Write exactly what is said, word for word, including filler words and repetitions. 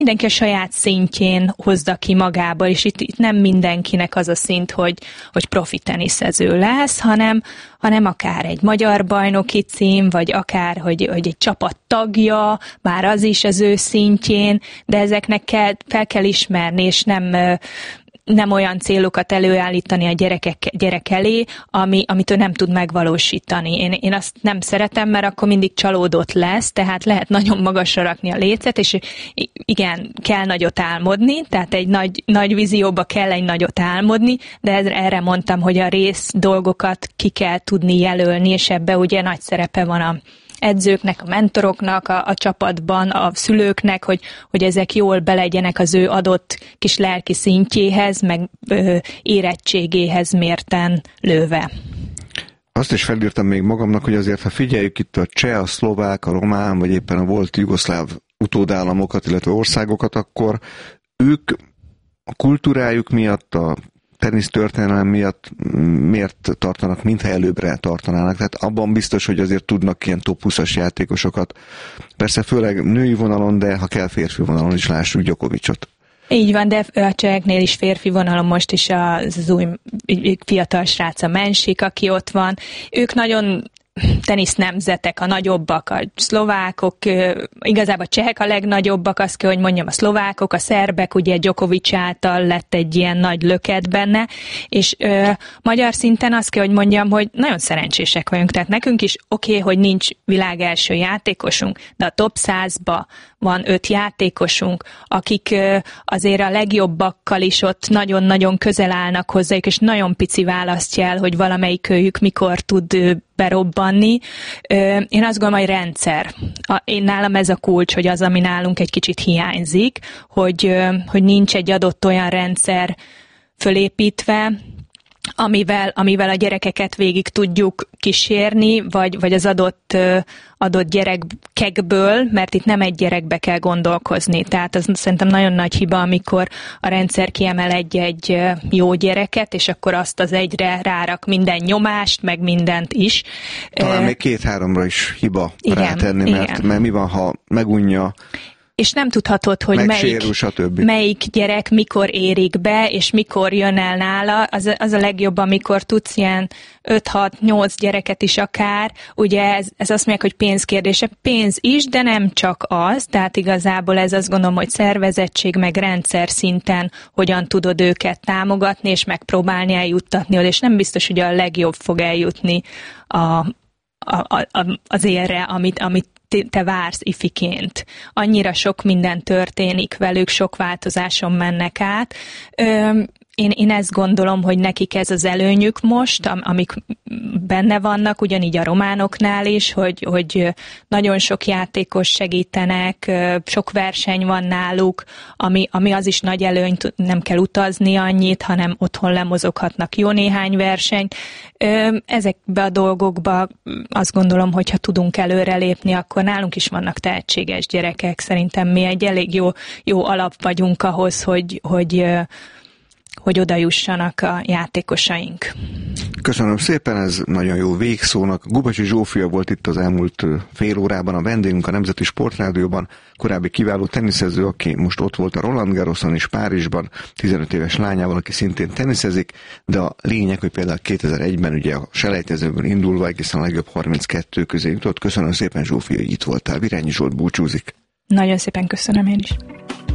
mindenki a saját szintjén hozza ki magából, és itt, itt nem mindenkinek az a szint, hogy, hogy profi teniszező lesz, hanem, hanem akár egy magyar bajnoki cím, vagy akár, hogy, hogy egy csapat tagja, már az is az ő szintjén, de ezeknek kell, fel kell ismerni, és nem... nem olyan célokat előállítani a gyerekek, gyerek elé, ami, amit ő nem tud megvalósítani. Én, én azt nem szeretem, mert akkor mindig csalódott lesz, tehát lehet nagyon magasra rakni a lécet, és igen, kell nagyot álmodni, tehát egy nagy, nagy vízióba kell egy nagyot álmodni, de erre mondtam, hogy a rész dolgokat ki kell tudni jelölni, és ebbe ugye nagy szerepe van a edzőknek, a mentoroknak, a, a csapatban, a szülőknek, hogy, hogy ezek jól belegyenek az ő adott kis lelki szintjéhez, meg ö, érettségéhez mérten lőve. Azt is felírtam még magamnak, hogy azért, ha figyeljük itt a cseh, a szlovák, a román, vagy éppen a volt jugoszláv utódállamokat, illetve országokat, akkor ők a kultúrájuk miatt, a tenisztörténelem miatt miért tartanak, mintha előbbre tartanának. Tehát abban biztos, hogy azért tudnak ilyen top húszas játékosokat. Persze főleg női vonalon, de ha kell férfi vonalon is lássuk Djokovicot. Így van, de a cseheknél is férfi vonalon most is az, az új fiatal srác, a Mensik, aki ott van. Ők nagyon tenisz nemzetek, a nagyobbak, a szlovákok, igazából a csehek a legnagyobbak, azt kell, hogy mondjam, a szlovákok, a szerbek, ugye Djokovic által lett egy ilyen nagy löket benne, és ö, magyar szinten azt kell, hogy mondjam, hogy nagyon szerencsések vagyunk, tehát nekünk is oké, okay, hogy nincs világ első játékosunk, de a top százba van öt játékosunk, akik ö, azért a legjobbakkal is ott nagyon-nagyon közel állnak hozzájuk, és nagyon pici választja el, hogy valamelyik őjük mikor tud ö, berobbanni. Én azt gondolom, hogy rendszer. Én nálam ez a kulcs, hogy az, ami nálunk egy kicsit hiányzik, hogy, hogy nincs egy adott olyan rendszer fölépítve, amivel, amivel a gyerekeket végig tudjuk kísérni, vagy, vagy az adott, adott gyerekekből, mert itt nem egy gyerekbe kell gondolkozni. Tehát az szerintem nagyon nagy hiba, amikor a rendszer kiemel egy-egy jó gyereket, és akkor azt az egyre rárak minden nyomást, meg mindent is. Talán még két-háromra is hiba igen, rátenni, mert, mert mi van, ha megunja, és nem tudhatod, hogy melyik, melyik gyerek mikor érik be, és mikor jön el nála. Az, az a legjobb, amikor tudsz ilyen öt-hat-nyolc gyereket is akár. Ugye ez, ez azt mondják, hogy pénzkérdése. Pénz is, de nem csak az. Tehát igazából ez azt gondolom, hogy szervezettség, meg rendszer szinten hogyan tudod őket támogatni, és megpróbálni eljuttatni, és nem biztos, hogy a legjobb fog eljutni a, a, a, az élre, amit, amit te vársz ifiként. Annyira sok minden történik velük, sok változáson mennek át. Ö, Én, én ezt gondolom, hogy nekik ez az előnyük most, am, amik benne vannak, ugyanígy a románoknál is, hogy, hogy nagyon sok játékos segítenek, sok verseny van náluk, ami, ami az is nagy előny, nem kell utazni annyit, hanem otthon lemozoghatnak jó néhány versenyt. Ezekbe a dolgokba azt gondolom, hogy ha tudunk előrelépni, akkor nálunk is vannak tehetséges gyerekek. Szerintem mi egy elég jó, jó alap vagyunk ahhoz, hogy, hogy hogy oda jussanak a játékosaink. Köszönöm szépen, ez nagyon jó végszónak. Gubacsi Zsófia volt itt az elmúlt fél órában a vendégünk a Nemzeti Sportrádióban, korábbi kiváló teniszező, aki most ott volt a Roland Garroson és Párizsban, tizenöt éves lányával, aki szintén teniszezik, de a lényeg, hogy például kétezer-egyben ugye a selejtezőből indulva egészen a legjobb harminckettő közé jutott. Köszönöm szépen, Zsófia, hogy itt voltál. Virányi Zsolt búcsúzik. Nagyon szépen köszönöm én is.